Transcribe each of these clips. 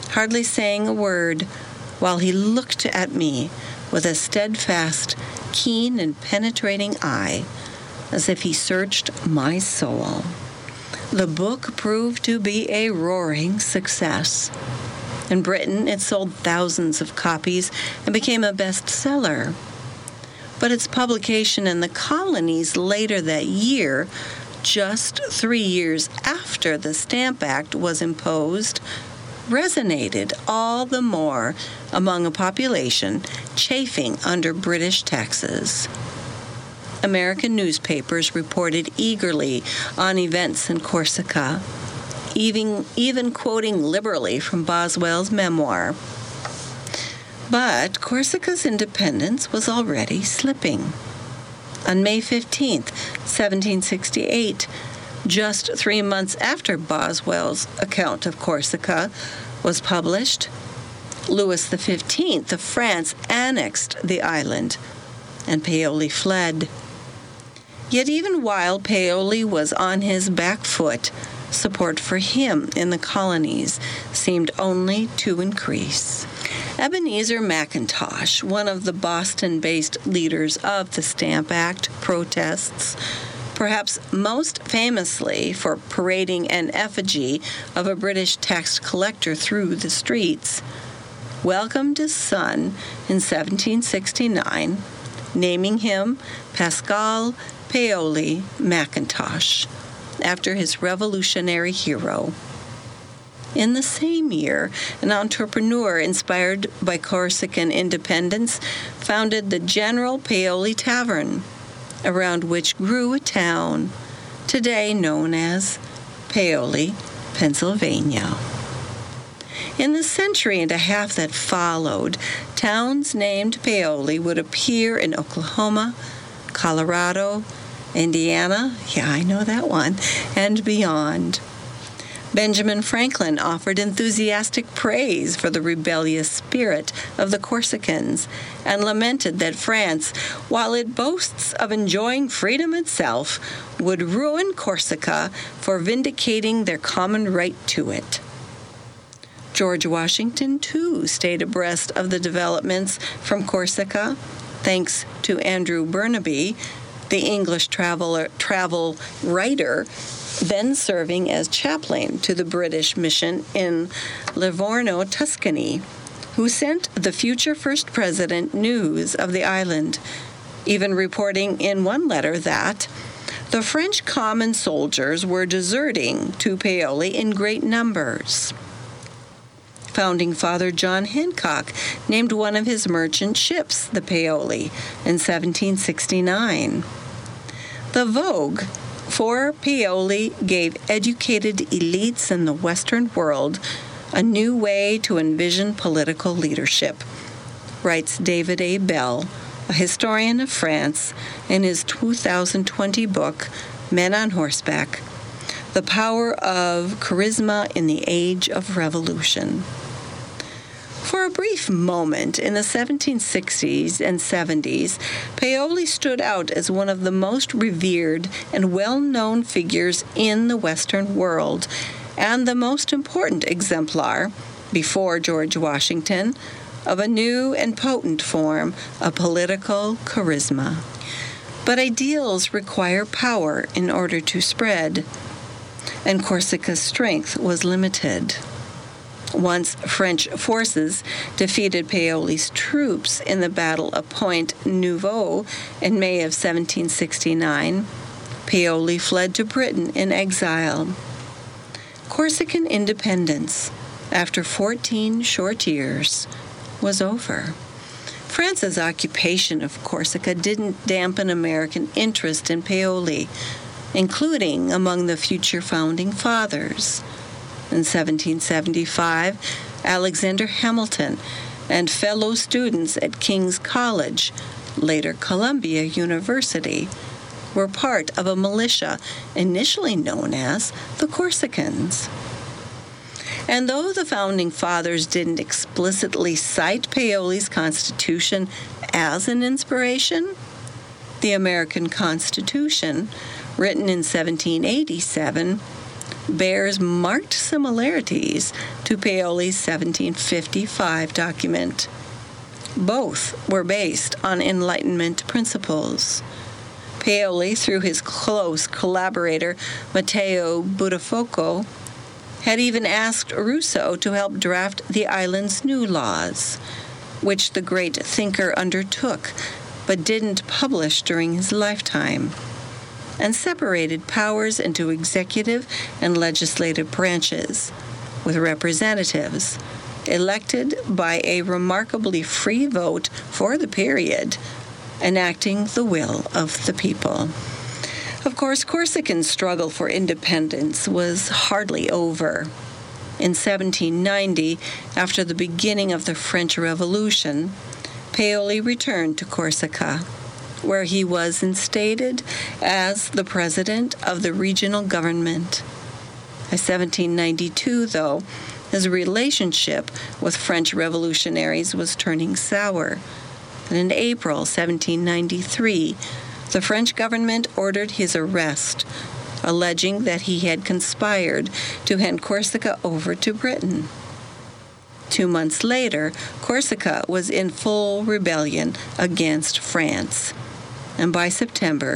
hardly saying a word, while he looked at me with a steadfast, keen, and penetrating eye, as if he searched my soul. The book proved to be a roaring success. In Britain, it sold thousands of copies and became a bestseller. But its publication in the colonies later that year, just 3 years after the Stamp Act was imposed, resonated all the more among a population chafing under British taxes. American newspapers reported eagerly on events in Corsica, even quoting liberally from Boswell's memoir. But Corsica's independence was already slipping. On May 15, 1768, just 3 months after Boswell's account of Corsica was published, Louis XV of France annexed the island, and Paoli fled. Yet even while Paoli was on his back foot, support for him in the colonies seemed only to increase. Ebenezer McIntosh, one of the Boston-based leaders of the Stamp Act protests, perhaps most famously for parading an effigy of a British tax collector through the streets, welcomed his son in 1769, naming him Pascal Paoli McIntosh, after his revolutionary hero. In the same year, an entrepreneur inspired by Corsican independence founded the General Paoli Tavern, around which grew a town, today known as Paoli, Pennsylvania. In the century and a half that followed, towns named Paoli would appear in Oklahoma, Colorado, Indiana, yeah, I know that one, and beyond. Benjamin Franklin offered enthusiastic praise for the rebellious spirit of the Corsicans and lamented that France, while it boasts of enjoying freedom itself, would ruin Corsica for vindicating their common right to it. George Washington, too, stayed abreast of the developments from Corsica, thanks to Andrew Burnaby, the English travel writer, then serving as chaplain to the British mission in Livorno, Tuscany, who sent the future first president news of the island, even reporting in one letter that the French common soldiers were deserting to Paoli in great numbers. Founding Father John Hancock named one of his merchant ships the Paoli in 1769. The vogue for Paoli gave educated elites in the Western world a new way to envision political leadership, writes David A. Bell, a historian of France, in his 2020 book, Men on Horseback, The Power of Charisma in the Age of Revolution. For a brief moment in the 1760s and 70s, Paoli stood out as one of the most revered and well-known figures in the Western world, and the most important exemplar, before George Washington, of a new and potent form of political charisma. But ideals require power in order to spread, and Corsica's strength was limited. Once French forces defeated Paoli's troops in the Battle of Point Nouveau in May of 1769, Paoli fled to Britain in exile. Corsican independence, after 14 short years, was over. France's occupation of Corsica didn't dampen American interest in Paoli, including among the future founding fathers. In 1775, Alexander Hamilton and fellow students at King's College, later Columbia University, were part of a militia initially known as the Corsicans. And though the founding fathers didn't explicitly cite Paoli's Constitution as an inspiration, the American Constitution, written in 1787, bears marked similarities to Paoli's 1755 document. Both were based on Enlightenment principles. Paoli, through his close collaborator Matteo Buttafuoco, had even asked Rousseau to help draft the island's new laws, which the great thinker undertook but didn't publish during his lifetime, and separated powers into executive and legislative branches, with representatives elected by a remarkably free vote for the period, enacting the will of the people. Of course, Corsican struggle for independence was hardly over. In 1790, after the beginning of the French Revolution, Paoli returned to Corsica, where he was instated as the president of the regional government. By 1792, though, his relationship with French revolutionaries was turning sour, and in April 1793, the French government ordered his arrest, alleging that he had conspired to hand Corsica over to Britain. 2 months later, Corsica was in full rebellion against France, and by September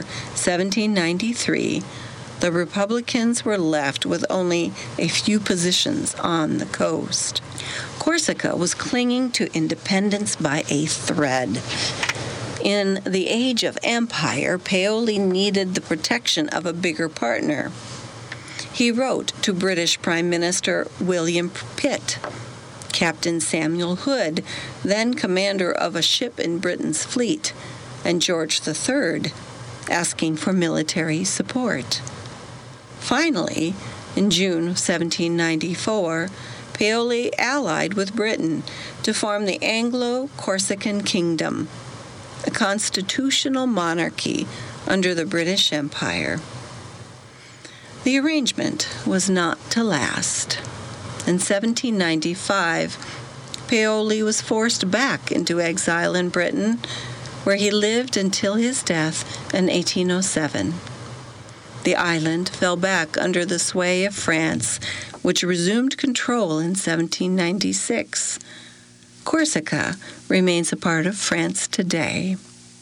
1793, the Republicans were left with only a few positions on the coast. Corsica was clinging to independence by a thread. In the age of empire, Paoli needed the protection of a bigger partner. He wrote to British Prime Minister William Pitt, Captain Samuel Hood, then commander of a ship in Britain's fleet, and George III, asking for military support. Finally, in June 1794, Paoli allied with Britain to form the Anglo-Corsican Kingdom, a constitutional monarchy under the British Empire. The arrangement was not to last. In 1795, Paoli was forced back into exile in Britain, where he lived until his death in 1807. The island fell back under the sway of France, which resumed control in 1796. Corsica remains a part of France today.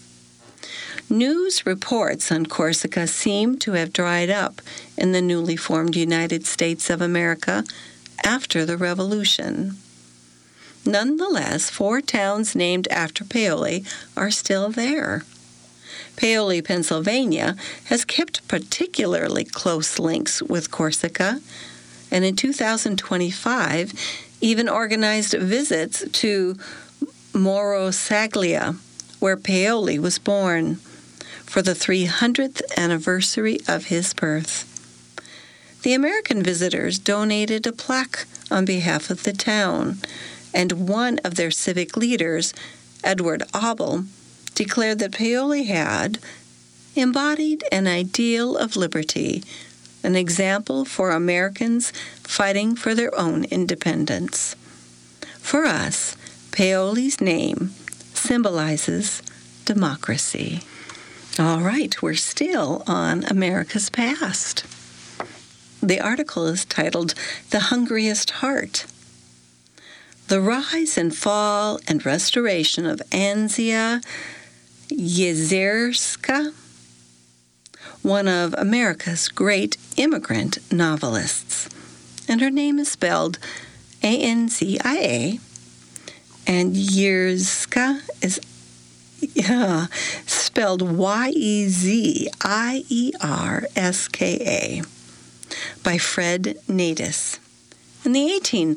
News reports on Corsica seem to have dried up in the newly formed United States of America after the Revolution. Nonetheless, 4 towns named after Paoli are still there. Paoli, Pennsylvania, has kept particularly close links with Corsica, and in 2025 even organized visits to Morosaglia, where Paoli was born, for the 300th anniversary of his birth. The American visitors donated a plaque on behalf of the town, and one of their civic leaders, Edward Abel, declared that Paoli had embodied an ideal of liberty, an example for Americans fighting for their own independence. For us, Paoli's name symbolizes democracy. All right, we're still on America's past. The article is titled "The Hungriest Heart." The rise and fall and restoration of Anzia Yezierska, one of America's great immigrant novelists. And her name is spelled Anzia, and Yezierska is spelled Yezierska, by Fred Natus. In the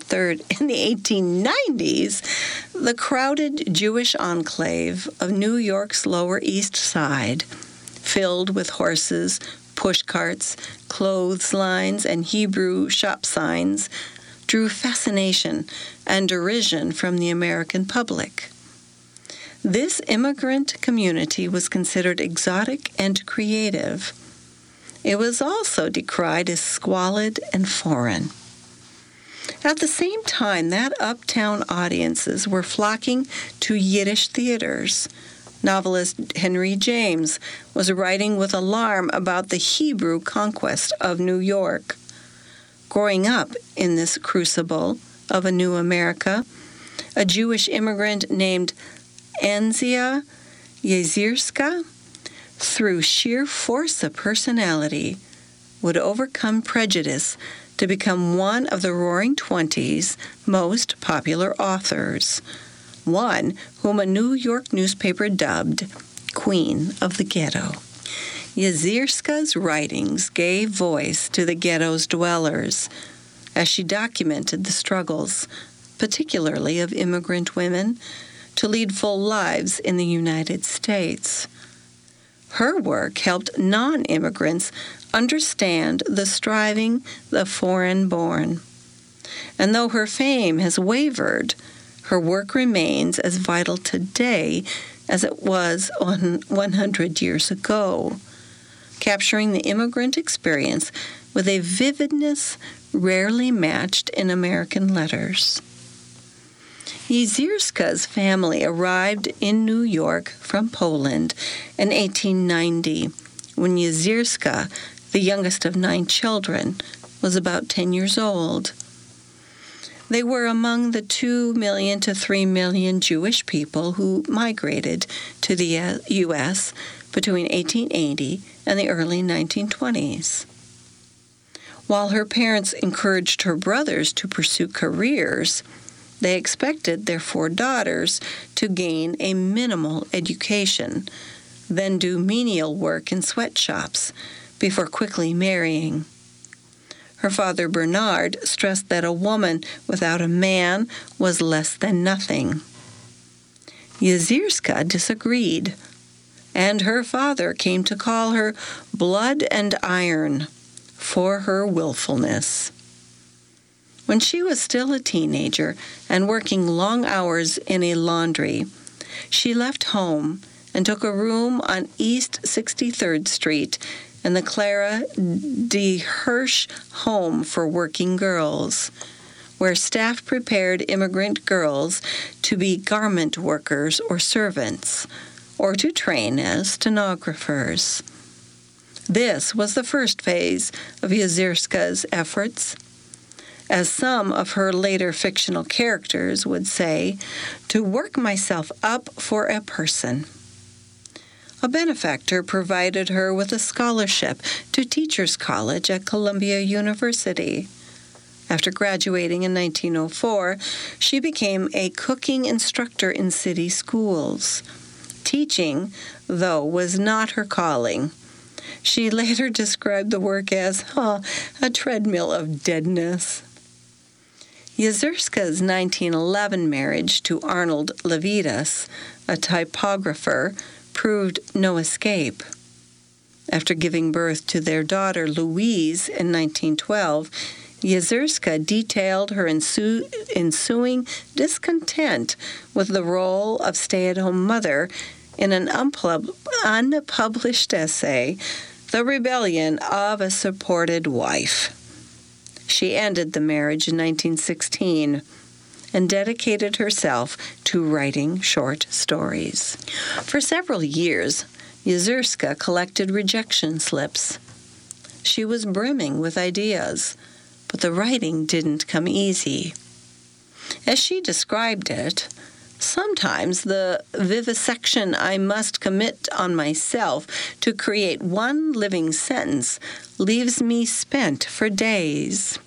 1890s, the crowded Jewish enclave of New York's Lower East Side, filled with horses, pushcarts, clotheslines, and Hebrew shop signs, drew fascination and derision from the American public. This immigrant community was considered exotic and creative. It was also decried as squalid and foreign. At the same time that uptown audiences were flocking to Yiddish theaters, novelist Henry James was writing with alarm about the Hebrew conquest of New York. Growing up in this crucible of a new America, a Jewish immigrant named Anzia Yezierska, through sheer force of personality, would overcome prejudice to become one of the Roaring Twenties most popular authors, one whom a New York newspaper dubbed Queen of the Ghetto. Yezierska's writings gave voice to the ghetto's dwellers as she documented the struggles, particularly of immigrant women, to lead full lives in the United States. Her work helped non-immigrants understand the striving the foreign-born. And though her fame has wavered, her work remains as vital today as it was 100 years ago, capturing the immigrant experience with a vividness rarely matched in American letters. Yezierska's family arrived in New York from Poland in 1890, when Yezierska, the youngest of 9 children, was about 10 years old. They were among the 2 million to 3 million Jewish people who migrated to the U.S. between 1880 and the early 1920s. While her parents encouraged her brothers to pursue careers, they expected their 4 daughters to gain a minimal education, then do menial work in sweatshops before quickly marrying. Her father, Bernard, stressed that a woman without a man was less than nothing. Yezierska disagreed, and her father came to call her blood and iron for her willfulness. When she was still a teenager and working long hours in a laundry, she left home and took a room on East 63rd Street in the Clara D. Hirsch Home for Working Girls, where staff prepared immigrant girls to be garment workers or servants, or to train as stenographers. This was the first phase of Yezierska's efforts. As some of her later fictional characters would say, to work myself up for a person. A benefactor provided her with a scholarship to Teachers College at Columbia University. After graduating in 1904, she became a cooking instructor in city schools. Teaching, though, was not her calling. She later described the work as a treadmill of deadness. Yezierska's 1911 marriage to Arnold Levitas, a typographer, proved no escape. After giving birth to their daughter Louise in 1912, Yezierska detailed her ensuing discontent with the role of stay-at-home mother in an unpublished essay, The Rebellion of a Supported Wife. She ended the marriage in 1916 and dedicated herself to writing short stories. For several years, Yezierska collected rejection slips. She was brimming with ideas, but the writing didn't come easy. As she described it, sometimes the vivisection I must commit on myself to create one living sentence leaves me spent for days.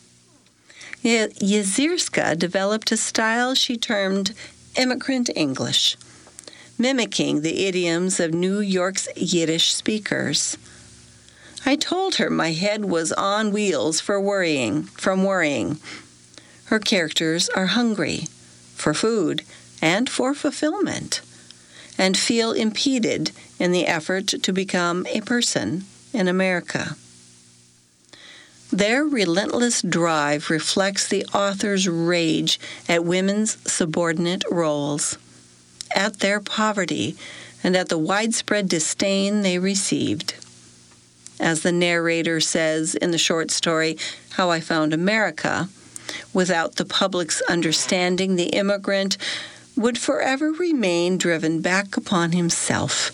Yezierska developed a style she termed immigrant English, mimicking the idioms of New York's Yiddish speakers. I told her my head was on wheels from worrying. Her characters are hungry for food and for fulfillment, and feel impeded in the effort to become a person in America. Their relentless drive reflects the author's rage at women's subordinate roles, at their poverty, and at the widespread disdain they received. As the narrator says in the short story, How I Found America, without the public's understanding, the immigrant would forever remain driven back upon himself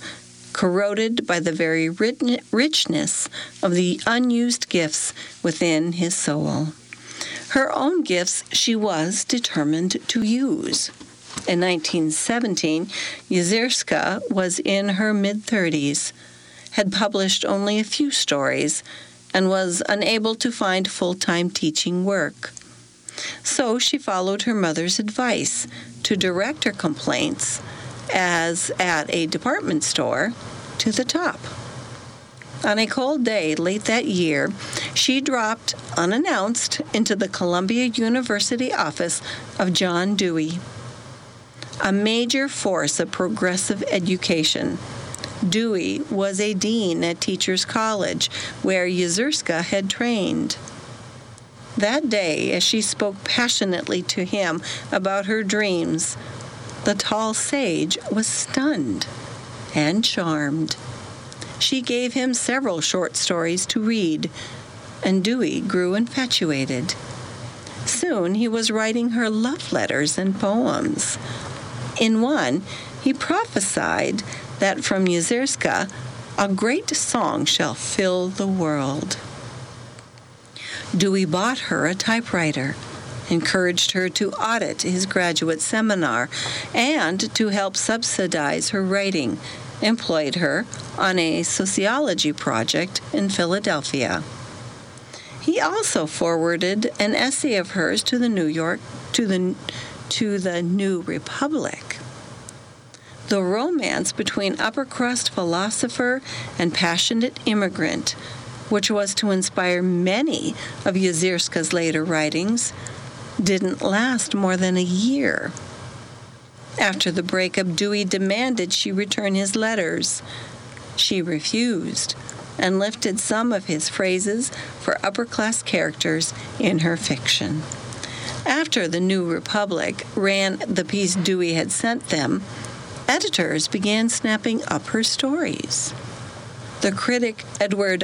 corroded by the very richness of the unused gifts within his soul. Her own gifts she was determined to use. In 1917, Yezierska was in her mid-30s, had published only a few stories, and was unable to find full-time teaching work. So she followed her mother's advice to direct her complaints, as at a department store, to the top. On a cold day late that year, she dropped, unannounced, into the Columbia University office of John Dewey, a major force of progressive education. Dewey was a dean at Teachers College, where Yezierska had trained. That day, as she spoke passionately to him about her dreams, the tall sage was stunned and charmed. She gave him several short stories to read, and Dewey grew infatuated. Soon he was writing her love letters and poems. In one, he prophesied that from Yezierska, a great song shall fill the world. Dewey bought her a typewriter, encouraged her to audit his graduate seminar, and to help subsidize her writing, employed her on a sociology project in Philadelphia. He also forwarded an essay of hers to the New Republic. The romance between upper-crust philosopher and passionate immigrant, which was to inspire many of Yezierska's later writings, didn't last more than a year. After the breakup, Dewey demanded she return his letters. She refused and lifted some of his phrases for upper-class characters in her fiction. After the New Republic ran the piece Dewey had sent them, editors began snapping up her stories. The critic Edward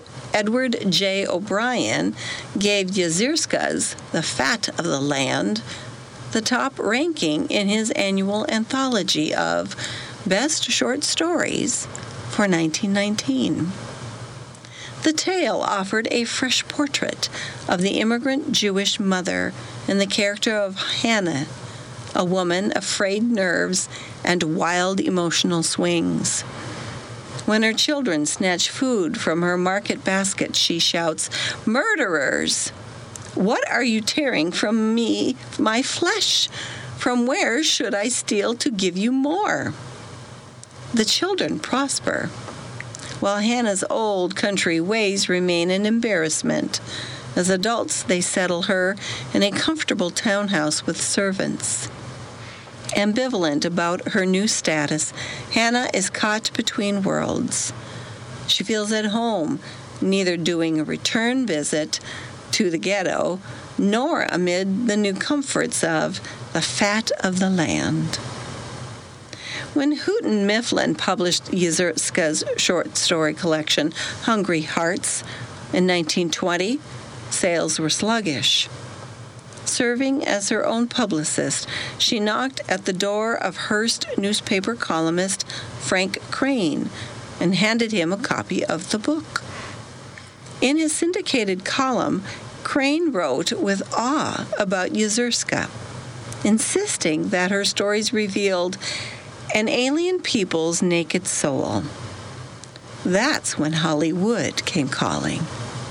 J. O'Brien gave Yezierska's The Fat of the Land the top ranking in his annual anthology of Best Short Stories for 1919. The tale offered a fresh portrait of the immigrant Jewish mother in the character of Hannah, a woman of frayed nerves and wild emotional swings. When her children snatch food from her market basket, she shouts, "Murderers! What are you tearing from me, my flesh? From where should I steal to give you more?" The children prosper, while Hannah's old country ways remain an embarrassment. As adults, they settle her in a comfortable townhouse with servants. Ambivalent about her new status, Hannah is caught between worlds. She feels at home, neither doing a return visit to the ghetto, nor amid the new comforts of the fat of the land. When Houghton Mifflin published Yezierska's short story collection, Hungry Hearts, in 1920, sales were sluggish. Serving as her own publicist, she knocked at the door of Hearst newspaper columnist Frank Crane and handed him a copy of the book. In his syndicated column, Crane wrote with awe about Yezierska, insisting that her stories revealed an alien people's naked soul. That's when Hollywood came calling.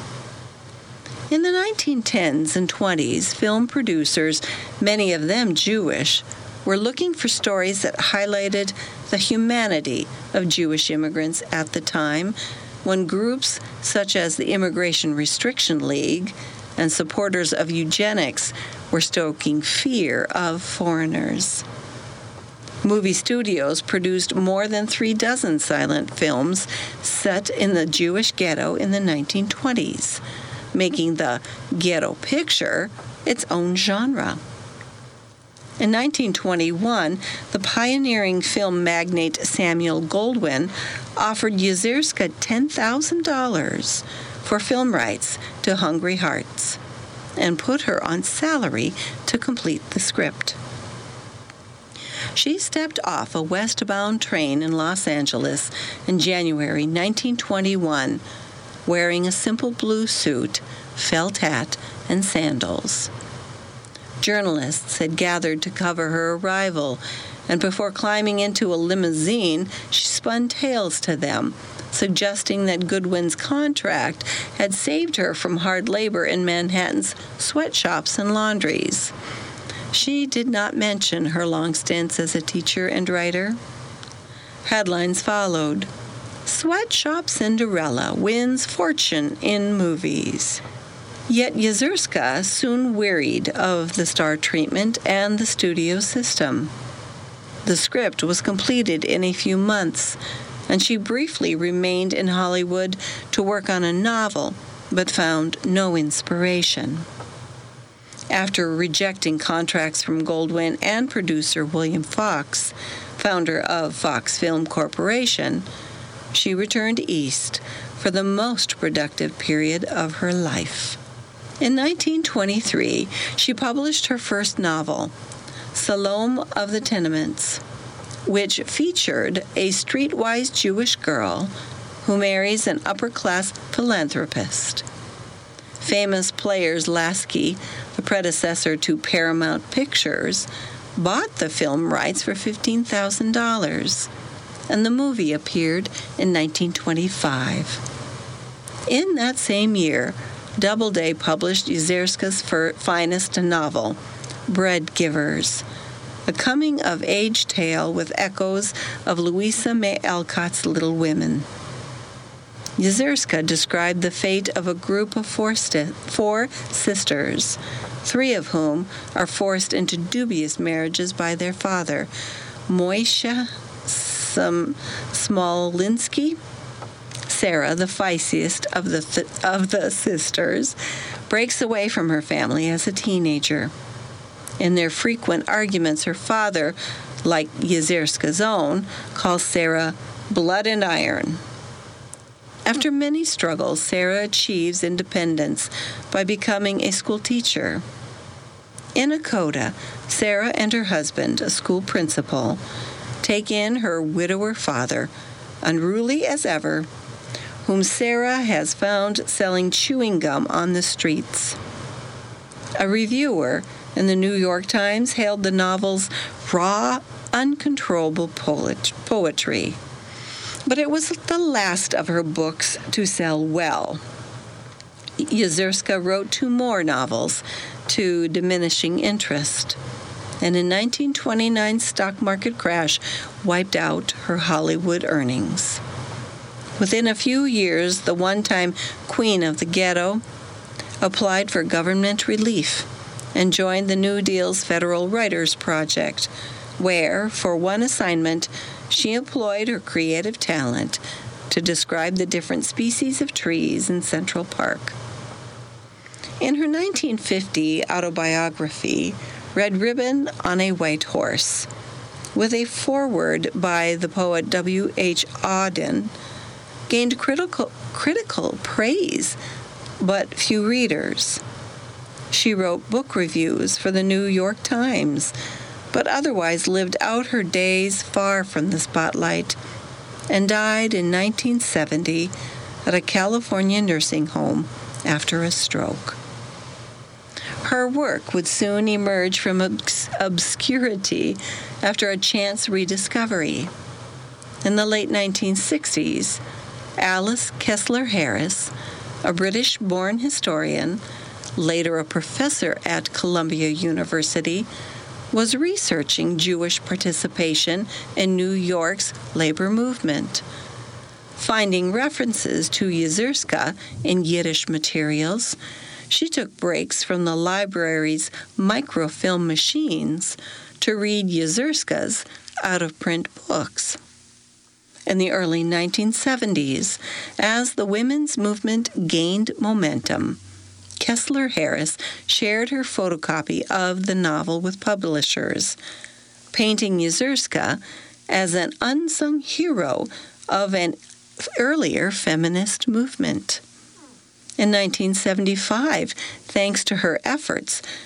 In the 1910s and 20s, film producers, many of them Jewish, were looking for stories that highlighted the humanity of Jewish immigrants at the time, when groups such as the Immigration Restriction League and supporters of eugenics were stoking fear of foreigners. Movie studios produced more than 36 silent films set in the Jewish ghetto in the 1920s, making the ghetto picture its own genre. In 1921, the pioneering film magnate Samuel Goldwyn offered Yezierska $10,000 for film rights to Hungry Hearts and put her on salary to complete the script. She stepped off a westbound train in Los Angeles in January 1921, wearing a simple blue suit, felt hat, and sandals. Journalists had gathered to cover her arrival, and before climbing into a limousine, she spun tales to them, suggesting that Goodwin's contract had saved her from hard labor in Manhattan's sweatshops and laundries. She did not mention her long stints as a teacher and writer. Headlines followed. Sweatshop Cinderella wins fortune in movies. Yet Yezierska soon wearied of the star treatment and the studio system. The script was completed in a few months, and she briefly remained in Hollywood to work on a novel, but found no inspiration. After rejecting contracts from Goldwyn and producer William Fox, founder of Fox Film Corporation, she returned east for the most productive period of her life. In 1923, she published her first novel, Salome of the Tenements, which featured a streetwise Jewish girl who marries an upper-class philanthropist. Famous Players Lasky, the predecessor to Paramount Pictures, bought the film rights for $15,000, and the movie appeared in 1925. In that same year, Doubleday published Yezierska's finest novel, Bread Givers, a coming-of-age tale with echoes of Louisa May Alcott's Little Women. Yezierska described the fate of a group of four sisters, three of whom are forced into dubious marriages by their father, Moisha Smolinski. Sarah, the feistiest of the sisters, breaks away from her family as a teenager. In their frequent arguments, her father, like Yezierska's own, calls Sarah blood and iron. After many struggles, Sarah achieves independence by becoming a school teacher. In a coda, Sarah and her husband, a school principal, take in her widower father, unruly as ever, whom Sarah has found selling chewing gum on the streets. A reviewer in the New York Times hailed the novel's raw, uncontrollable poetry. But it was the last of her books to sell well. Yezierska wrote two more novels to diminishing interest, and in 1929's stock market crash wiped out her Hollywood earnings. Within a few years, the one-time queen of the ghetto applied for government relief and joined the New Deal's Federal Writers Project, where, for one assignment, she employed her creative talent to describe the different species of trees in Central Park. In her 1950 autobiography, Red Ribbon on a White Horse, with a foreword by the poet W.H. Auden, gained critical praise, but few readers. She wrote book reviews for the New York Times, but otherwise lived out her days far from the spotlight, and died in 1970 at a California nursing home after a stroke. Her work would soon emerge from obscurity after a chance rediscovery. In the late 1960s, Alice Kessler Harris, a British-born historian, later a professor at Columbia University, was researching Jewish participation in New York's labor movement. Finding references to Yezierska in Yiddish materials, she took breaks from the library's microfilm machines to read Yezierska's out-of-print books. In the early 1970s, as the women's movement gained momentum, Kessler Harris shared her photocopy of the novel with publishers, painting Yezierska as an unsung hero of an earlier feminist movement. In 1975, thanks to her efforts,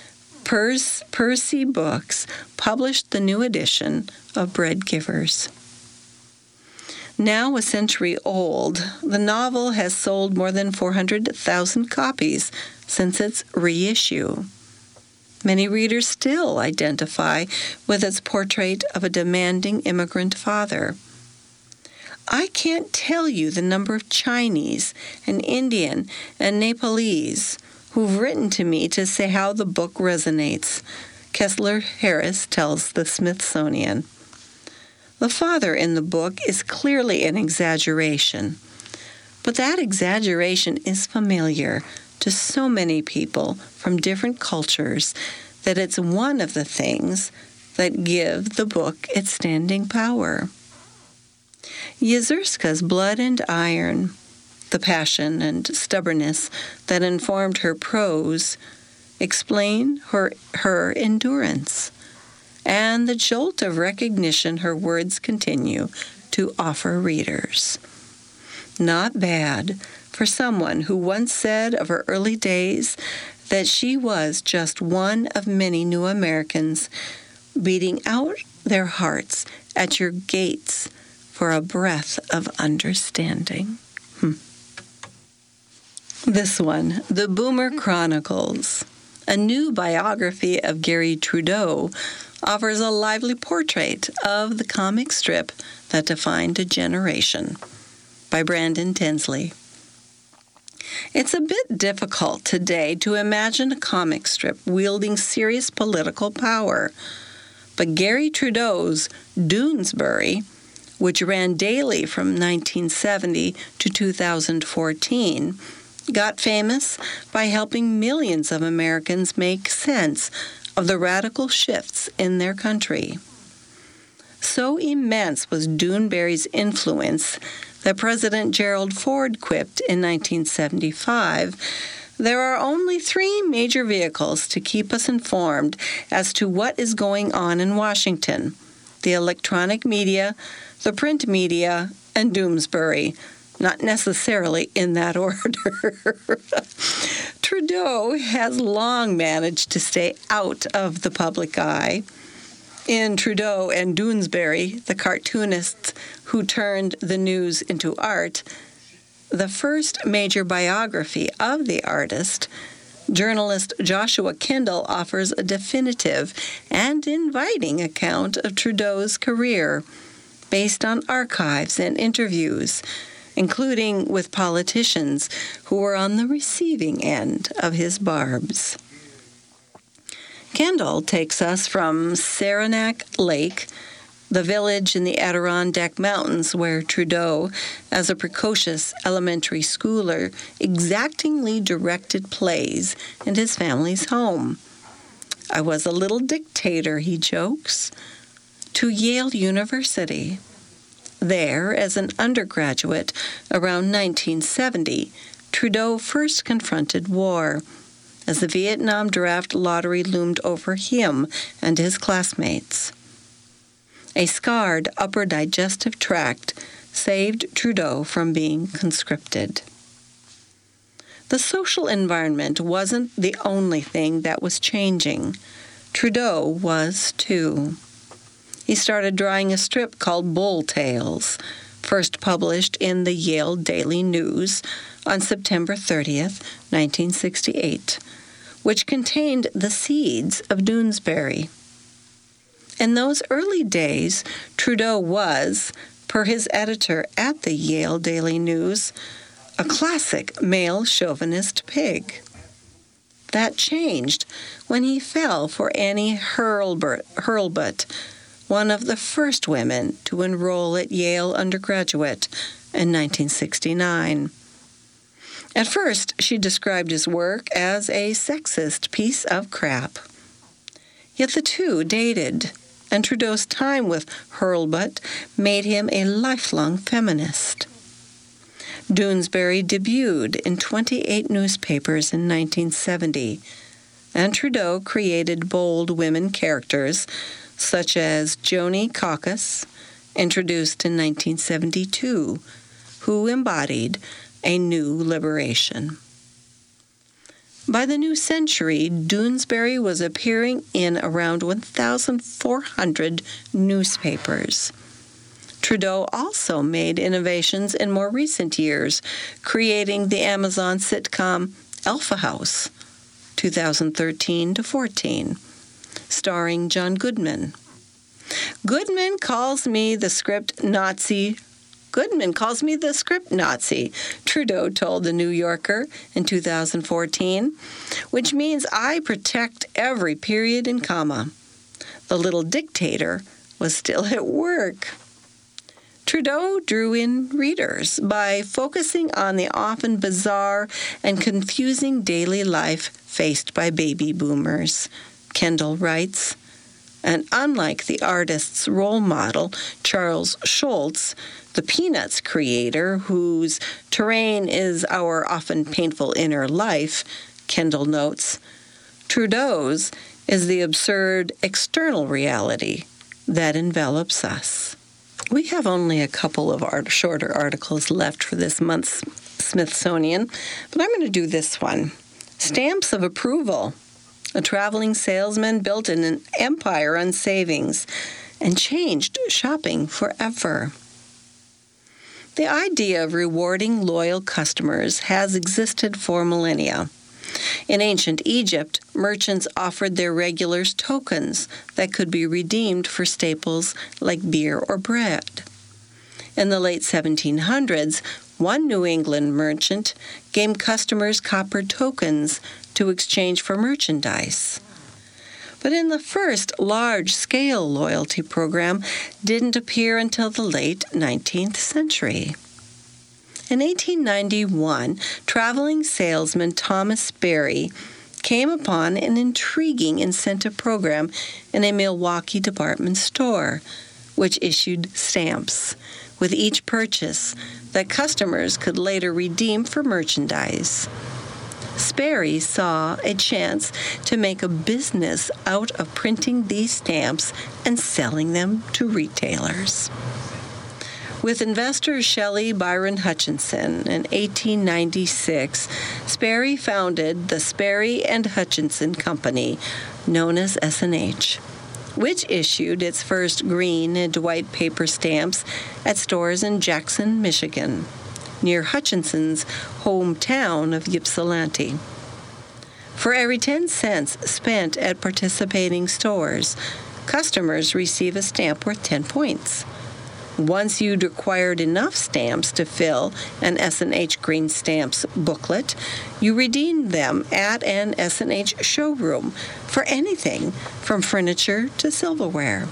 Percy Books published the new edition of Bread Givers. Now a century old, the novel has sold more than 400,000 copies since its reissue. Many readers still identify with its portrait of a demanding immigrant father. I can't tell you the number of Chinese and Indian and Nepalese who've written to me to say how the book resonates, Kessler Harris tells the Smithsonian. The father in the book is clearly an exaggeration, but that exaggeration is familiar to so many people from different cultures that it's one of the things that give the book its standing power. Yezierska's blood and iron, the passion and stubbornness that informed her prose, explain her endurance and the jolt of recognition her words continue to offer readers. Not bad for someone who once said of her early days that she was just one of many new Americans beating out their hearts at your gates for a breath of understanding. This one, The Boomer Chronicles, a new biography of Garry Trudeau, offers a lively portrait of the comic strip that defined a generation, by Brandon Tinsley. It's a bit difficult today to imagine a comic strip wielding serious political power, but Garry Trudeau's Doonesbury, which ran daily from 1970 to 2014, got famous by helping millions of Americans make sense of the radical shifts in their country. So immense was Doonesbury's influence that President Gerald Ford quipped in 1975, "There are only 3 major vehicles to keep us informed as to what is going on in Washington: the electronic media, the print media, and Doonesbury." Not necessarily in that order. Trudeau has long managed to stay out of the public eye. In Trudeau and Doonesbury, the cartoonists who turned the news into art, the first major biography of the artist, journalist Joshua Kendall offers a definitive and inviting account of Trudeau's career based on archives and interviews, including with politicians who were on the receiving end of his barbs. Kendall takes us from Saranac Lake, the village in the Adirondack Mountains where Trudeau, as a precocious elementary schooler, exactingly directed plays in his family's home. "I was a little dictator," he jokes, to Yale University. There, as an undergraduate around 1970, Trudeau first confronted war, as the Vietnam draft lottery loomed over him and his classmates. A scarred upper digestive tract saved Trudeau from being conscripted. The social environment wasn't the only thing that was changing. Trudeau was too. He started drawing a strip called Bull Tales, first published in the Yale Daily News on September 30th, 1968, which contained the seeds of Doonesbury. In those early days, Trudeau was, per his editor at the Yale Daily News, a classic male chauvinist pig. That changed when he fell for Annie Hurlbut, one of the first women to enroll at Yale undergraduate in 1969. At first, she described his work as a sexist piece of crap. Yet the two dated, and Trudeau's time with Hurlbut made him a lifelong feminist. Doonesbury debuted in 28 newspapers in 1970, and Trudeau created bold women characters such as Joni Caucus, introduced in 1972, who embodied a new liberation. By the new century, Doonesbury was appearing in around 1,400 newspapers. Trudeau also made innovations in more recent years, creating the Amazon sitcom Alpha House, 2013 to 14, starring John Goodman. Goodman calls me the script Nazi, Trudeau told The New Yorker in 2014, which means I protect every period and comma. The little dictator was still at work. Trudeau drew in readers by focusing on the often bizarre and confusing daily life faced by baby boomers, Kendall writes. And unlike the artist's role model, Charles Schulz, the Peanuts creator, whose terrain is our often painful inner life, Kendall notes, Trudeau's is the absurd external reality that envelops us. We have only a couple of shorter articles left for this month's Smithsonian, but I'm going to do this one. Stamps of Approval. A traveling salesman built an empire on savings and changed shopping forever. The idea of rewarding loyal customers has existed for millennia. In ancient Egypt, merchants offered their regulars tokens that could be redeemed for staples like beer or bread. In the late 1700s, one New England merchant gave customers copper tokens to exchange for merchandise. But in the first large-scale loyalty program didn't appear until the late 19th century. In 1891, traveling salesman Thomas Sperry came upon an intriguing incentive program in a Milwaukee department store, which issued stamps with each purchase that customers could later redeem for merchandise. Sperry saw a chance to make a business out of printing these stamps and selling them to retailers. With investor Shelley Byron Hutchinson in 1896, Sperry founded the Sperry and Hutchinson Company, known as S&H, which issued its first green and white paper stamps at stores in Jackson, Michigan, near Hutchinson's hometown of Ypsilanti. For every 10 cents spent at participating stores, customers receive a stamp worth 10 points. Once you'd acquired enough stamps to fill an S&H Green Stamps booklet, you redeemed them at an S&H showroom for anything from furniture to silverware.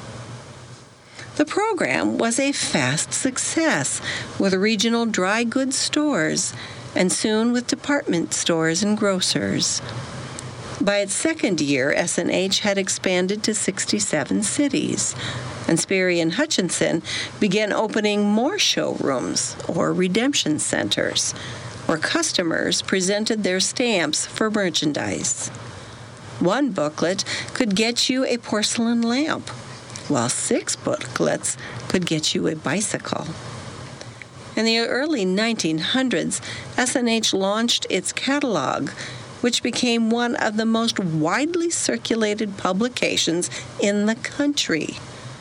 The program was a fast success with regional dry goods stores and soon with department stores and grocers. By its second year, S&H had expanded to 67 cities, and Sperry and Hutchinson began opening more showrooms or redemption centers, where customers presented their stamps for merchandise. One booklet could get you a porcelain lamp, while 6 booklets could get you a bicycle. In the early 1900s, S&H launched its catalog, which became one of the most widely circulated publications in the country.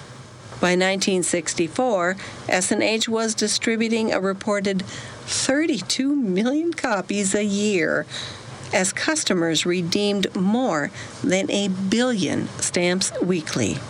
By 1964, S&H was distributing a reported 32 million copies a year, as customers redeemed more than 1 billion stamps weekly.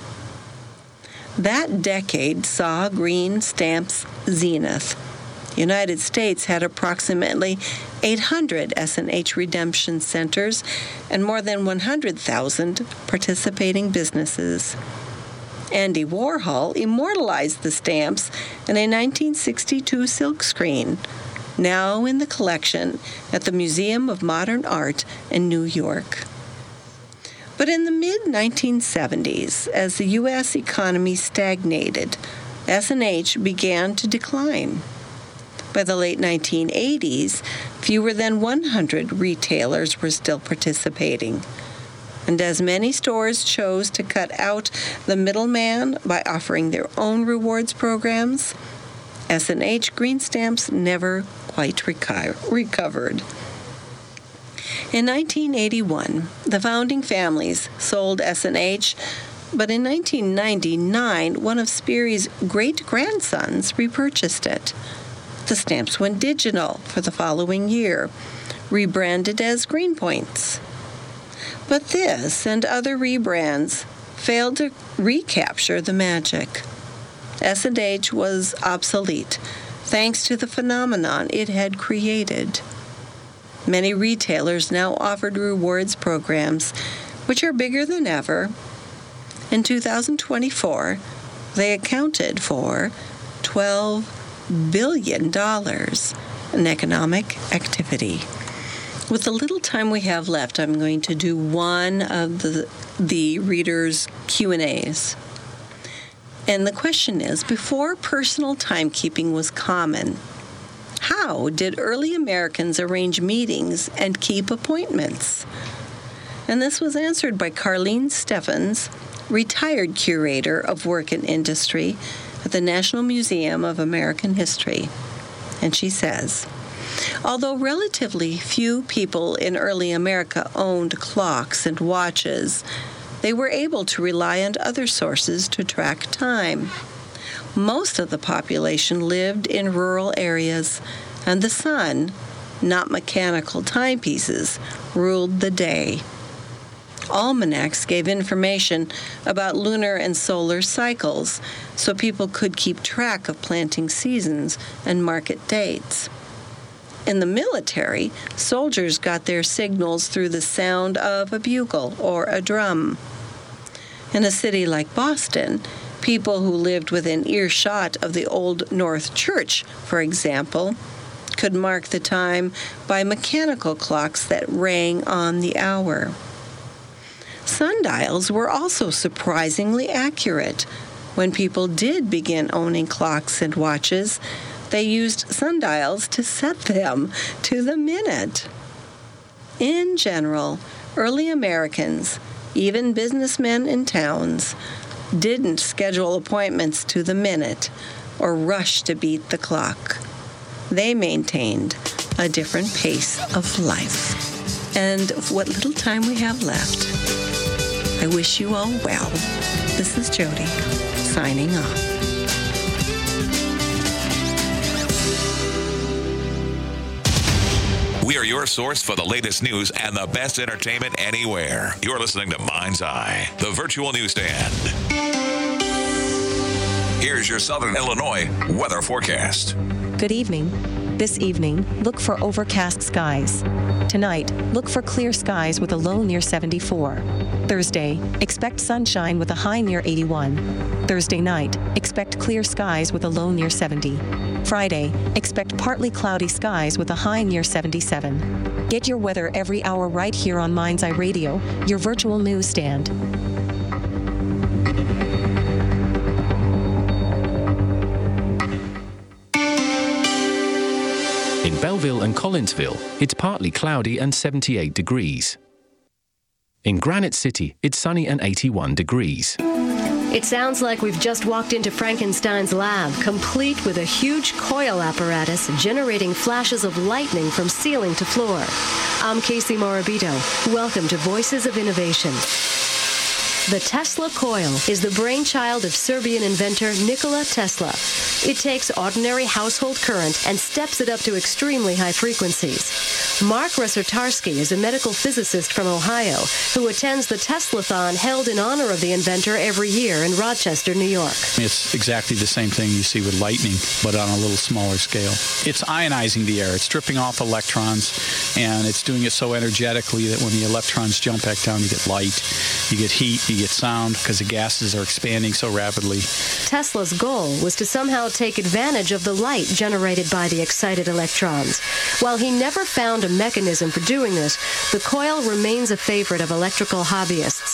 That decade saw green stamps' zenith. The United States had approximately 800 S&H redemption centers and more than 100,000 participating businesses. Andy Warhol immortalized the stamps in a 1962 silkscreen, now in the collection at the Museum of Modern Art in New York. But in the mid-1970s, as the U.S. economy stagnated, S&H began to decline. By the late 1980s, fewer than 100 retailers were still participating. And as many stores chose to cut out the middleman by offering their own rewards programs, S&H Green Stamps never quite recovered. In 1981, the founding families sold S&H, but in 1999, one of Sperry's great-grandsons repurchased it. The stamps went digital for the following year, rebranded as Greenpoints. But this and other rebrands failed to recapture the magic. S&H was obsolete, thanks to the phenomenon it had created. Many retailers now offered rewards programs, which are bigger than ever. In 2024, they accounted for $12 billion in economic activity. With the little time we have left, I'm going to do one of the readers' Q&As. And the question is, before personal timekeeping was common, how did early Americans arrange meetings and keep appointments? And this was answered by Carlene Steffens, retired curator of work and industry at the National Museum of American History. And she says, although relatively few people in early America owned clocks and watches, they were able to rely on other sources to track time. Most of the population lived in rural areas, and the sun, not mechanical timepieces, ruled the day. Almanacs gave information about lunar and solar cycles, so people could keep track of planting seasons and market dates. In the military, soldiers got their signals through the sound of a bugle or a drum. In a city like Boston, people who lived within earshot of the Old North Church, for example, could mark the time by mechanical clocks that rang on the hour. Sundials were also surprisingly accurate. When people did begin owning clocks and watches, they used sundials to set them to the minute. In general, early Americans, even businessmen in towns, didn't schedule appointments to the minute or rush to beat the clock. They maintained a different pace of life. And what little time we have left, I wish you all well. This is Jody, signing off. We are your source for the latest news and the best entertainment anywhere. You're listening to Mind's Eye, the virtual newsstand. Here's your Southern Illinois weather forecast. Good evening. This evening, look for overcast skies. Tonight, look for clear skies with a low near 74. Thursday, expect sunshine with a high near 81. Thursday night, expect clear skies with a low near 70. Friday, expect partly cloudy skies with a high near 77. Get your weather every hour right here on Mind's Eye Radio, your virtual newsstand. In Belleville and Collinsville, it's partly cloudy and 78 degrees. In Granite City, it's sunny and 81 degrees. It sounds like we've just walked into Frankenstein's lab, complete with a huge coil apparatus generating flashes of lightning from ceiling to floor. I'm Casey Morabito. Welcome to Voices of Innovation. The Tesla coil is the brainchild of Serbian inventor Nikola Tesla. It takes ordinary household current and steps it up to extremely high frequencies. Mark Resertarski is a medical physicist from Ohio who attends the Teslathon held in honor of the inventor every year in Rochester, New York. It's exactly the same thing you see with lightning, but on a little smaller scale. It's ionizing the air. It's stripping off electrons, and it's doing it so energetically that when the electrons jump back down, you get light, you get heat, you get sound, because the gases are expanding so rapidly. Tesla's goal was to somehow take advantage of the light generated by the excited electrons. While he never found a mechanism for doing this, the coil remains a favorite of electrical hobbyists.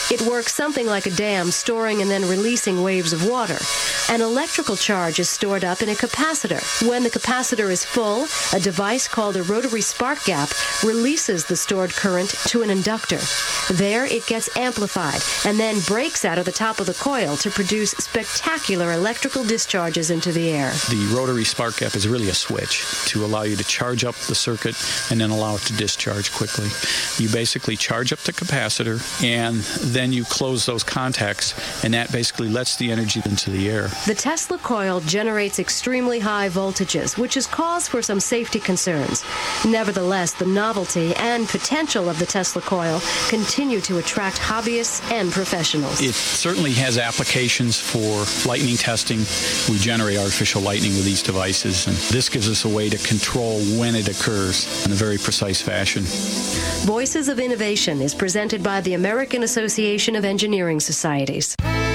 It works something like a dam, storing and then releasing waves of water. An electrical charge is stored up in a capacitor. When the capacitor is full, a device called a rotary spark gap releases the stored current to an inductor. There it gets amplified and then breaks out of the top of the coil to produce spectacular electrical discharges into the air. The rotary spark gap is really a switch to allow you to charge up the circuit and then allow it to discharge quickly. You basically charge up the capacitor and then you close those contacts, and that basically lets the energy into the air. The Tesla coil generates extremely high voltages, which is cause for some safety concerns. Nevertheless, the novelty and potential of the Tesla coil continue to attract hobbyists and professionals. It certainly has applications for lightning testing. We generate artificial lightning with these devices, and this gives us a way to control when it occurs in a very precise fashion. Voices of Innovation is presented by the American Association of Engineering Societies.